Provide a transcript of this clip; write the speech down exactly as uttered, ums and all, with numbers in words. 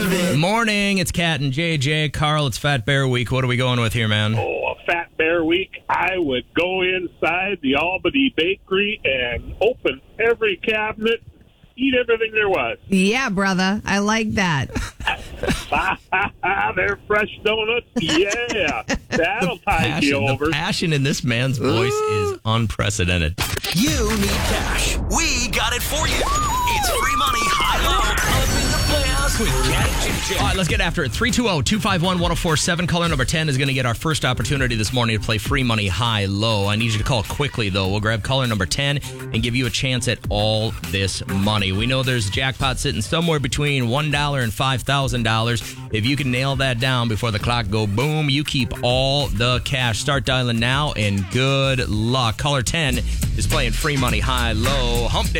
it. Morning, it's Cat and J J. Carl, it's Fat Bear Week. What are we going with here, man? Oh, a Fat Bear Week. I would go inside the Albany Bakery and open every cabinet, eat everything there was. Yeah, brother. I like that. They're fresh donuts. Yeah, that'll tide you over. The passion in this man's voice is unprecedented. You need cash. We got it for you. It's free money, high-low, up in the playoffs with Cat and J J. All right, let's get after it. three two zero, two five one, one zero four seven. Caller number ten is going to get our first opportunity this morning to play free money high-low. I need you to call quickly, though. We'll grab caller number ten and give you a chance at all this money. We know there's a jackpot sitting somewhere between one dollar and five thousand dollars. If you can nail that down before the clock go boom, you keep all the cash. Start dialing now, and good luck. Caller ten is playing free money high-low. Hump day.